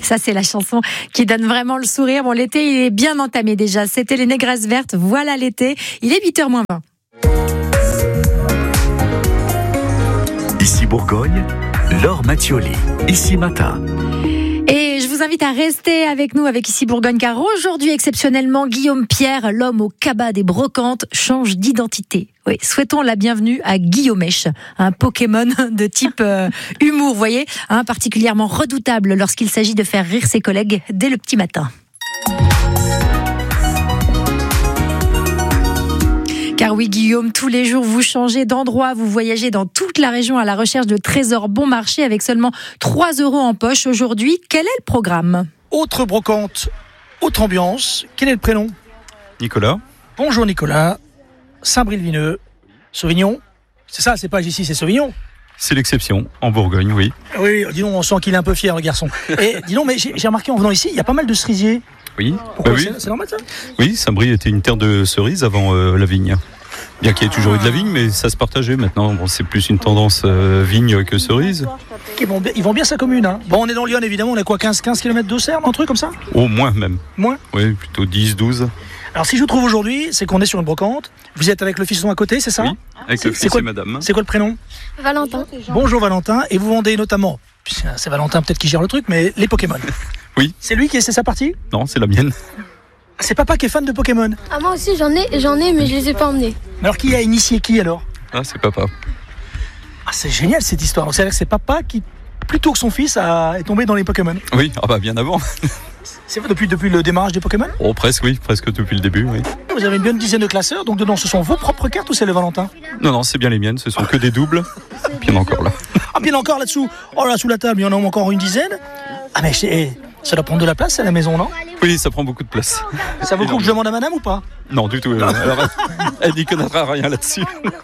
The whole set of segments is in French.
Ça, c'est la chanson qui donne vraiment le sourire. Bon, l'été, il est bien entamé déjà. C'était les Négresses Vertes. Voilà l'été. Il est 8h moins 20. Ici Bourgogne, Laure Mattioli, Ici Matin. Et je vous invite à rester avec nous, avec Ici Bourgogne, car aujourd'hui, exceptionnellement, Guillaume Pierre, l'homme au cabas des brocantes, change d'identité. Oui, souhaitons la bienvenue à Guillaumèche, un Pokémon de type humour, vous voyez, particulièrement redoutable lorsqu'il s'agit de faire rire ses collègues dès le petit matin. Car oui, Guillaume, tous les jours, vous changez d'endroit, vous voyagez dans toute la région à la recherche de trésors bon marché avec seulement 3 € en poche. Aujourd'hui, quel est le programme ? Autre brocante, autre ambiance. Quel est le prénom ? Nicolas. Bonjour Nicolas. Saint-Bril-Vineux. Sauvignon. C'est ça, c'est pas ici, c'est Sauvignon. C'est l'exception, en Bourgogne, oui. Oui, dis donc, on sent qu'il est un peu fier, le garçon. Et dis donc, mais j'ai remarqué en venant ici, il y a pas mal de cerisiers. Oui. Pourquoi oui. C'est normal ça ? Oui, Saint-Brie était une terre de cerises avant la vigne. Bien qu'il y ait toujours eu de la vigne, mais ça se partageait maintenant. Bon, c'est plus une tendance vigne que cerise. Ils vont bien sa commune. Hein. Bon, on est dans Lyon évidemment, on a quoi, 15 km d'Auxerre, un truc comme ça ? Au moins même. Moins ? Oui, plutôt 10, 12. Alors si je vous trouve aujourd'hui, c'est qu'on est sur une brocante. Vous êtes avec le fiston à côté, c'est ça ? Oui, avec le fils et madame. C'est quoi le prénom ? Valentin. Bonjour Valentin, et vous vendez notamment, c'est Valentin peut-être qui gère le truc, mais les Pokémon. Oui. C'est lui qui c'est sa partie ? Non, c'est la mienne. C'est papa qui est fan de Pokémon. Ah, moi aussi j'en ai, mais je les ai pas emmenés. Alors qui a initié qui alors ? Ah, c'est papa. Ah, c'est génial cette histoire. Donc c'est-à-dire que c'est papa qui, plutôt que son fils, est tombé dans les Pokémon. Oui, bien avant. C'est vrai, depuis le démarrage des Pokémon ? Oh, presque depuis le début, oui. Vous avez une bonne dizaine de classeurs, donc dedans ce sont vos propres cartes ou c'est le Valentin ? Non, c'est bien les miennes, ce sont que des doubles. Puis il y en a encore là. Ah, bien encore là-dessous. Oh là, sous la table, il y en a encore une dizaine. Ah mais ça doit prendre de la place à la maison, non ? Oui, ça prend beaucoup de place. Ça vaut le coup que je demande à madame ou pas ? Non, du tout. Alors, elle n'y connaîtra rien là-dessus.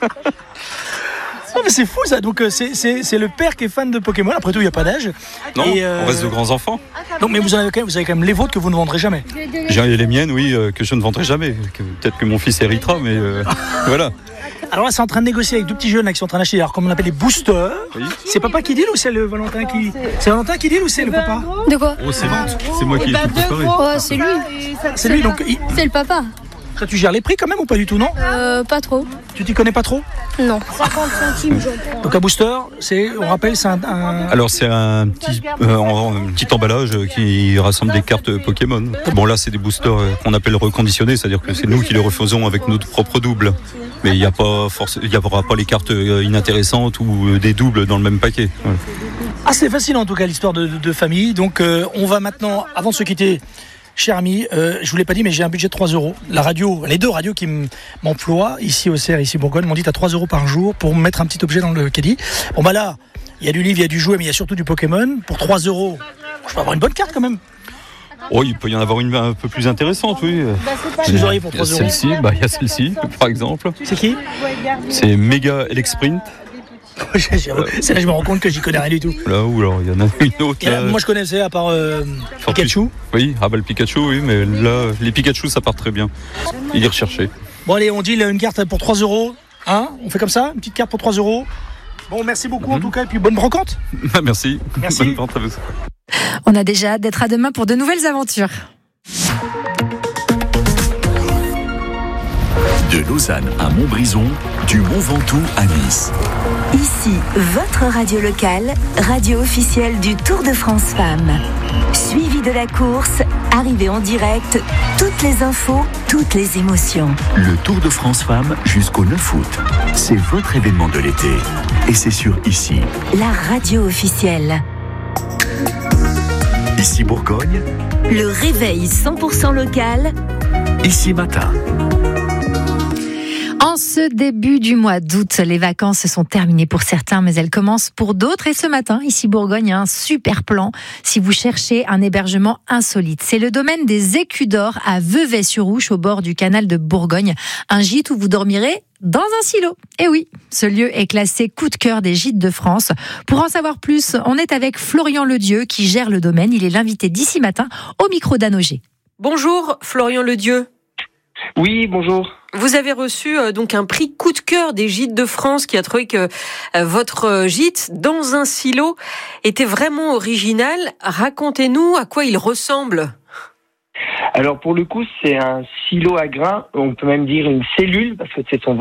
Ah mais c'est fou ça, donc c'est le père qui est fan de Pokémon, après tout il n'y a pas d'âge. Non, on reste de grands enfants. Donc, mais vous avez quand même les vôtres que vous ne vendrez jamais. J'ai les miennes, oui, que je ne vendrai jamais. Peut-être que mon fils héritera, mais voilà. Alors là c'est en train de négocier avec deux petits jeunes là, qui sont en train d'acheter, alors comme on appelle les boosters. Oui. C'est papa qui deal ou c'est le Valentin qui... C'est Valentin qui deal ou c'est le papa ? De quoi ? Oh c'est moi qui ai tout préparé. Oh, c'est lui. C'est lui donc... C'est le papa. Toi, tu gères les prix quand même ou pas du tout, non ? Pas trop. Tu t'y connais pas trop ? Non. 50 centimes, j'en prends. Donc un booster, on rappelle, c'est un... Alors c'est un petit emballage qui rassemble des cartes Pokémon. Bon là c'est des boosters qu'on appelle reconditionnés, c'est-à-dire que c'est nous qui les refaisons avec notre propre double. Mais il n'y aura pas les cartes inintéressantes ou des doubles dans le même paquet. Voilà. Ah c'est facile en tout cas l'histoire de famille. Donc on va maintenant, avant de se quitter... Cher ami, je vous l'ai pas dit, mais j'ai un budget de 3 €. La radio, les deux radios qui m'emploient, ici au CER, ici Bourgogne, m'ont dit à 3 € par jour pour mettre un petit objet dans le caddie. Bon bah là, il y a du livre, il y a du jouet, mais il y a surtout du Pokémon. Pour 3 €, je peux avoir une bonne carte quand même. Oh, il peut y en avoir une un peu plus intéressante, oui. Vous auriez pour 3 €. Celle-ci, il y a celle-ci, par exemple. C'est qui ? C'est Mega Elexprint. C'est là je me rends compte que j'y connais rien du tout. Là où alors il y en a une autre. Là, moi je connaissais à part Pikachu. Oui, le Pikachu, oui, mais là les Pikachu ça part très bien. Il est recherché. Bon allez, on dit une carte pour 3 €. Hein ? On fait comme ça, une petite carte pour 3 €. Bon, merci beaucoup en tout cas, et puis bonne brocante. Merci. Bonne vente à vous. On a déjà hâte d'être à demain pour de nouvelles aventures. De Lausanne à Montbrison, du Mont Ventoux à Nice. Ici, votre radio locale, radio officielle du Tour de France Femmes. Suivi de la course, arrivée en direct, toutes les infos, toutes les émotions. Le Tour de France Femmes jusqu'au 9 août. C'est votre événement de l'été. Et c'est sur Ici. La radio officielle. Ici Bourgogne. Le réveil 100% local. Ici Matin. En ce début du mois d'août, les vacances sont terminées pour certains, mais elles commencent pour d'autres. Et ce matin, ici Bourgogne, il y a un super plan si vous cherchez un hébergement insolite. C'est le domaine des Écus d'Or à Vevey-sur-Ouche, au bord du canal de Bourgogne. Un gîte où vous dormirez dans un silo. Et oui, ce lieu est classé coup de cœur des gîtes de France. Pour en savoir plus, on est avec Florian Ledieu qui gère le domaine. Il est l'invité d'ici matin au micro d'Anne Auger. Bonjour Florian Ledieu. Oui, bonjour. Vous avez reçu donc un prix coup de cœur des Gîtes de France qui a trouvé que votre gîte dans un silo était vraiment original. Racontez-nous à quoi il ressemble. Alors pour le coup, c'est un silo à grains, on peut même dire une cellule, parce que c'est son